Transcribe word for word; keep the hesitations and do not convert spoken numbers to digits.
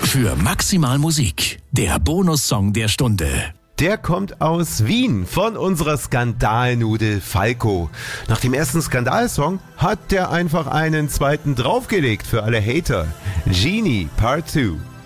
Für maximal Musik, der Bonussong der Stunde. Der kommt aus Wien von unserer Skandalnudel Falco. Nach dem ersten Skandalsong hat der einfach einen zweiten draufgelegt für alle Hater. Genie Part zwei.